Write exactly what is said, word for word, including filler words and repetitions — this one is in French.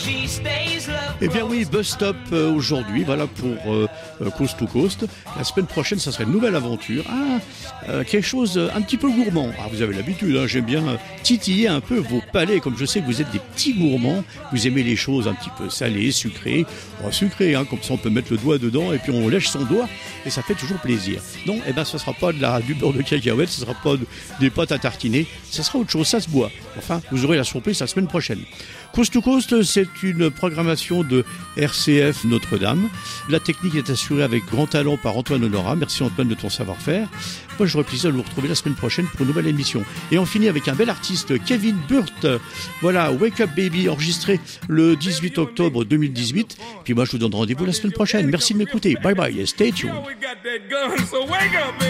Eh bien oui, Bus Stop euh, aujourd'hui, voilà pour euh, Coast to Coast. La semaine prochaine, ça sera une nouvelle aventure. Ah, euh, quelque chose euh, un petit peu gourmand. Ah, vous avez l'habitude, hein, j'aime bien euh, titiller un peu vos palais, comme je sais que vous êtes des petits gourmands. Vous aimez les choses un petit peu salées, sucrées. Oh, sucrées, hein, comme ça on peut mettre le doigt dedans et puis on lèche son doigt et ça fait toujours plaisir. Non, eh ben, ce sera pas de la, du beurre de cacahuète, ce sera pas de, des pâtes à tartiner, ce sera autre chose, ça se boit. Enfin, vous aurez la surprise la semaine prochaine. Coast to Coast, c'est une programmation de R C F Notre-Dame. La technique est assurée avec grand talent par Antoine Honorat. Merci Antoine de ton savoir-faire. Moi, j'aurai plaisir de vous retrouver la semaine prochaine pour une nouvelle émission. Et on finit avec un bel artiste, Kevin Burt. Voilà, Wake Up Baby, enregistré le dix-huit octobre deux mille dix-huit. Puis moi, je vous donne rendez-vous la semaine prochaine. Merci de m'écouter. Bye bye et stay tuned.